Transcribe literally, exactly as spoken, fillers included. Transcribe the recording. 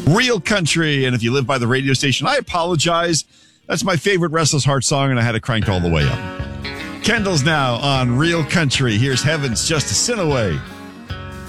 Real Country. And if you live by the radio station, I apologize. That's my favorite Restless Heart song, and I had it cranked all the way up. Kendall's now on Real Country. Here's Heaven's Just a Sin Away.